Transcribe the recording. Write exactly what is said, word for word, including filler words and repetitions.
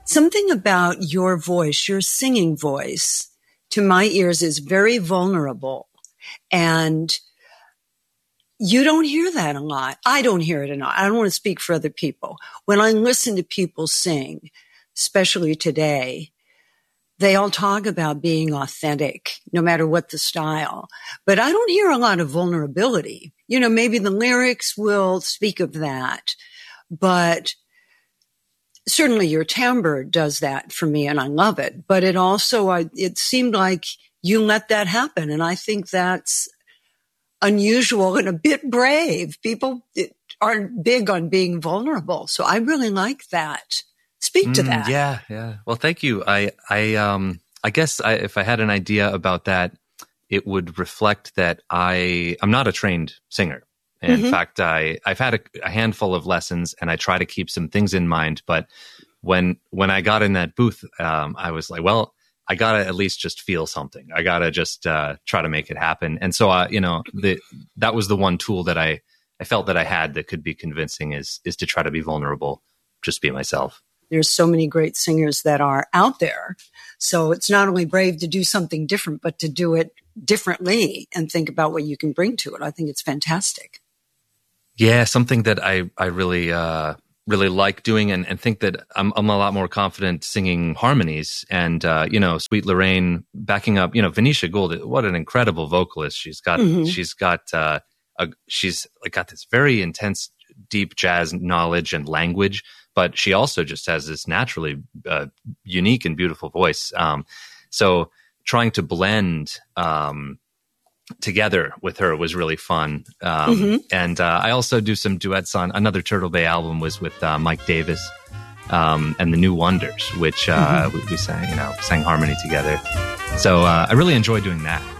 Something about your voice, your singing voice, to my ears is very vulnerable. And you don't hear that a lot. I don't hear it enough. I don't want to speak for other people. When I listen to people sing, especially today, they all talk about being authentic, no matter what the style. But I don't hear a lot of vulnerability. You know, maybe the lyrics will speak of that. But certainly your timbre does that for me, and I love it. But it also, I, it seemed like you let that happen. And I think that's unusual and a bit brave. People aren't big on being vulnerable. So I really like that. Speak to mm, that. Yeah, yeah. Well, thank you. I, I, um, I guess I, if I had an idea about that, it would reflect that I, I'm not a trained singer. In mm-hmm. fact, I, I've had a, a handful of lessons, and I try to keep some things in mind. But when, when I got in that booth, um, I was like, well, I gotta at least just feel something. I gotta just uh, try to make it happen. And so, uh, you know, the, that was the one tool that I, I felt that I had that could be convincing is, is to try to be vulnerable, just be myself. There's so many great singers that are out there. So it's not only brave to do something different, but to do it differently and think about what you can bring to it. I think it's fantastic. Yeah, something that I, I really, uh, really like doing, and, and think that I'm, I'm a lot more confident singing harmonies. And, uh, you know, Sweet Lorraine backing up, you know, Venetia Gould, what an incredible vocalist. She's got, mm-hmm. she's got, uh, a, she's like got this very intense, deep jazz knowledge and language, but she also just has this naturally uh, unique and beautiful voice. Um, so trying to blend um, together with her was really fun. Um, mm-hmm. And uh, I also do some duets on another Turtle Bay album was with uh, Mike Davis um, and the New Wonders, which uh, mm-hmm. we, we sang, you know, sang harmony together. So uh, I really enjoy doing that.